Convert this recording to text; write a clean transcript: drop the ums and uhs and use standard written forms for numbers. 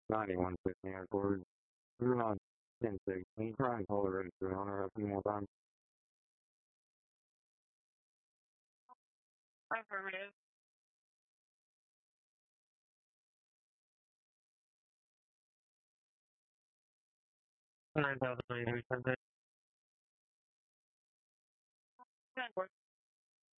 91 airport. We're on 10-6. Can you try and call the register owner a few more times? Affirmative. 9,000.